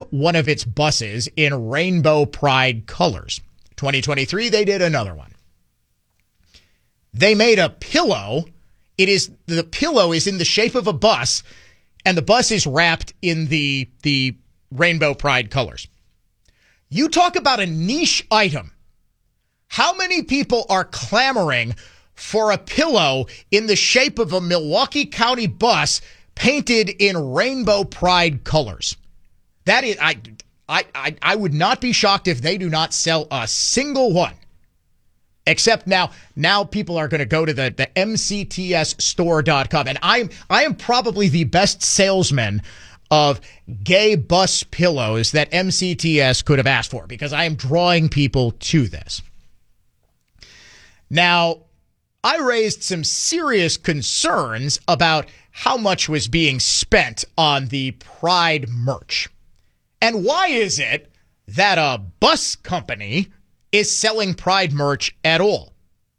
one of its buses in rainbow pride colors. 2023, they did another one. They made a pillow. The pillow is in the shape of a bus, and the bus is wrapped in the rainbow pride colors. You talk about a niche item. How many people are clamoring for a pillow in the shape of a Milwaukee County bus painted in rainbow pride colors? That is, I would not be shocked if they do not sell a single one. Except now people are going to go to the mctsstore.com. And I am probably the best salesman of gay bus pillows that MCTS could have asked for, because I am drawing people to this. Now, I raised some serious concerns about how much was being spent on the Pride merch. And why is it that a bus company is selling Pride merch at all?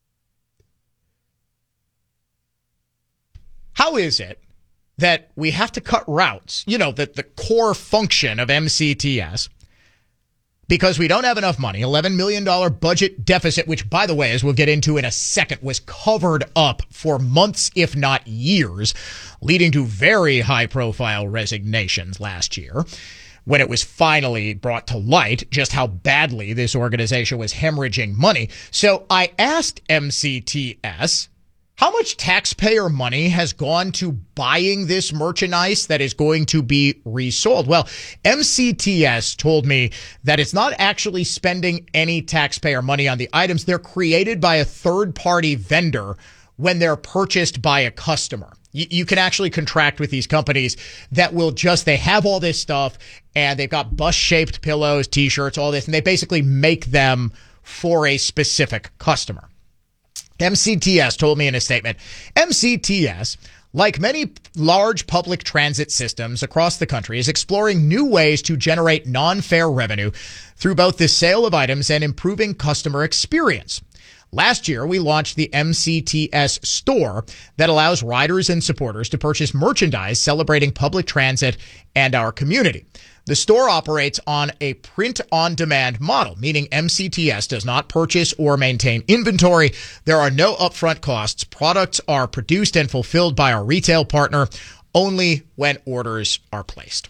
How is it that we have to cut routes, the core function of MCTS, because we don't have enough money? $11 million budget deficit, which, by the way, as we'll get into in a second, was covered up for months, if not years, leading to very high-profile resignations last year, when it was finally brought to light just how badly this organization was hemorrhaging money. So I asked MCTS, how much taxpayer money has gone to buying this merchandise that is going to be resold? Well, MCTS told me that it's not actually spending any taxpayer money on the items. They're created by a third-party vendor when they're purchased by a customer. You can actually contract with these companies that will they have all this stuff, and they've got bus-shaped pillows, T-shirts, all this, and they basically make them for a specific customer. MCTS told me in a statement, MCTS, like many large public transit systems across the country, is exploring new ways to generate non-fare revenue through both the sale of items and improving customer experience. Last year, we launched the MCTS store that allows riders and supporters to purchase merchandise celebrating public transit and our community. The store operates on a print-on-demand model, meaning MCTS does not purchase or maintain inventory. There are no upfront costs. Products are produced and fulfilled by our retail partner only when orders are placed.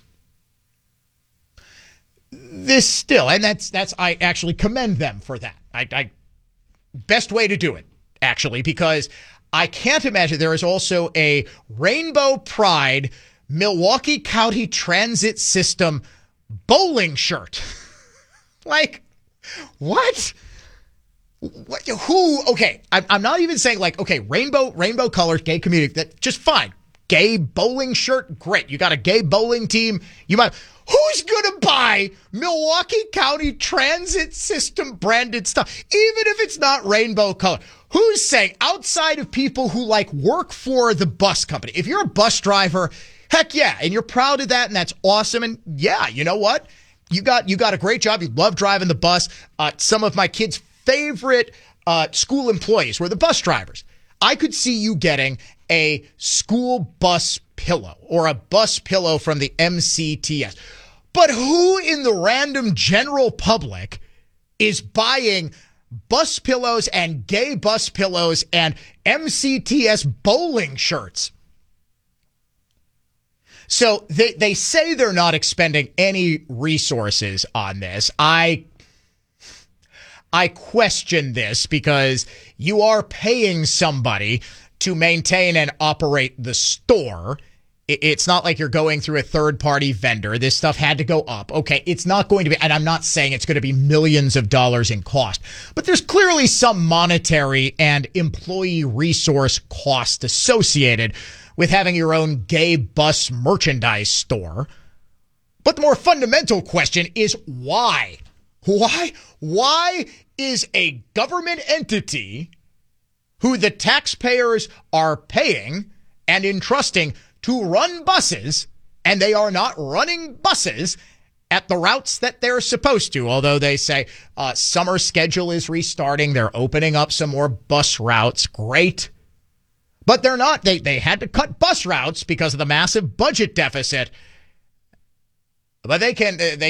This still, and that's I actually commend them for that. I best way to do it, actually, because I can't imagine there is also a Rainbow Pride Milwaukee County Transit System bowling shirt. Like, what? What? Who? Okay, I'm not even saying rainbow colors, gay community. That just fine. Gay bowling shirt, great. You got a gay bowling team. You might. Who's going to buy Milwaukee County Transit System branded stuff, even if it's not rainbow color? Who's saying, outside of people who work for the bus company? If you're a bus driver, heck yeah, and you're proud of that, and that's awesome. And yeah, you know what? You got a great job. You love driving the bus. Some of my kids' favorite school employees were the bus drivers. I could see you getting a school bus pillow or a bus pillow from the MCTS. But who in the random general public is buying bus pillows and gay bus pillows and MCTS bowling shirts? So they say they're not expending any resources on this. I question this, because you are paying somebody to maintain and operate the store. It's not like you're going through a third-party vendor. This stuff had to go up. Okay, it's not going to be, and I'm not saying it's going to be millions of dollars in cost, but there's clearly some monetary and employee resource cost associated with having your own gay bus merchandise store. But the more fundamental question is why? Why is a government entity who the taxpayers are paying and entrusting to run buses, and they are not running buses at the routes that they're supposed to, although they say summer schedule is restarting, they're opening up some more bus routes. Great. But they're not. They had to cut bus routes because of the massive budget deficit. But they